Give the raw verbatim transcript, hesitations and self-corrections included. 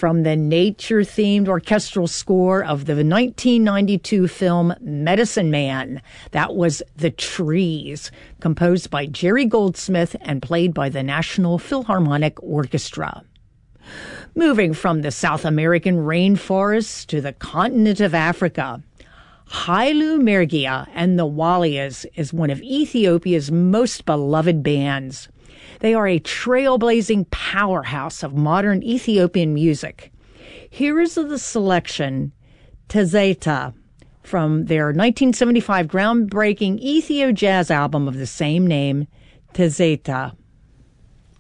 from the nature-themed orchestral score of the nineteen ninety-two film Medicine Man. That was The Trees, composed by Jerry Goldsmith and played by the National Philharmonic Orchestra. Moving from the South American rainforests to the continent of Africa, Hailu Mergia and the Walias is one of Ethiopia's most beloved bands. They are a trailblazing powerhouse of modern Ethiopian music. Here is the selection, Tezeta, from their nineteen seventy-five groundbreaking Ethio jazz album of the same name, Tezeta.